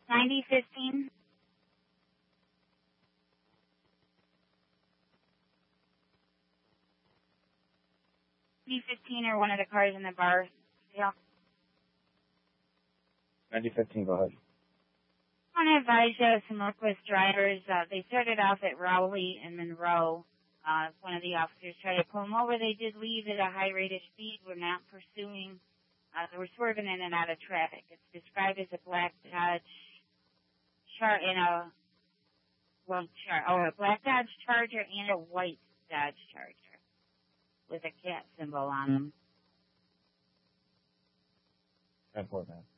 9015. B15 or one of the cars in the bar. Yeah. 9015, go ahead. I want to advise you of some Northwest drivers. They started off at Rowley and Monroe. One of the officers tried to pull them over. They did leave at a high rate of speed. We're not pursuing. They were swerving in and out of traffic. It's described as a black Dodge a black Dodge Charger and a white Dodge Charger with a cat symbol on them. 10-4, man.